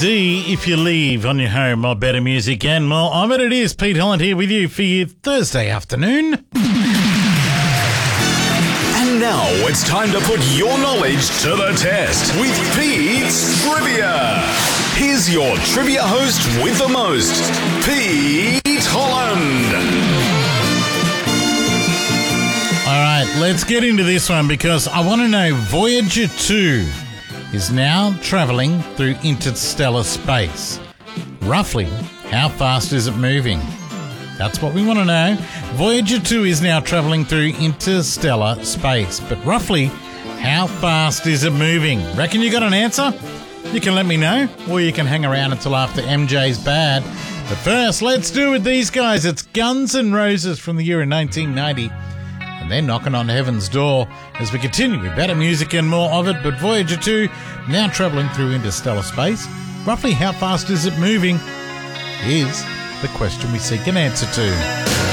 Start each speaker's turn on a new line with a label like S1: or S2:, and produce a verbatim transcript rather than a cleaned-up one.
S1: D if you leave on your home of better music and more of it. It is Pete Holland here with you for your Thursday afternoon.
S2: And now it's time to put your knowledge to the test with Pete's Trivia. Here's your trivia host with the most, Pete Holland.
S1: All right, let's get into this one because I want to know Voyager two is now travelling through interstellar space. Roughly, how fast is it moving? That's what we want to know. Voyager two is now travelling through interstellar space, but roughly, how fast is it moving? Reckon you got an answer? You can let me know, or you can hang around until after M J's Bad. But first, let's do it with these guys. It's Guns N' Roses from the year of nineteen ninety. And they're knocking on heaven's door as we continue with better music and more of it. But Voyager two, now travelling through interstellar space. Roughly how fast is it moving is the question we seek an answer to.